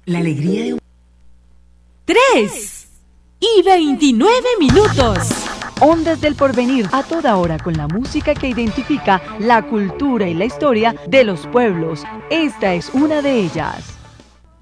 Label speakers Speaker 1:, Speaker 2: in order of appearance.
Speaker 1: La alegría de un...
Speaker 2: 3:29.
Speaker 3: Ondas del Porvenir, a toda hora con la música que identifica la cultura y la historia de los pueblos. Esta es una de ellas.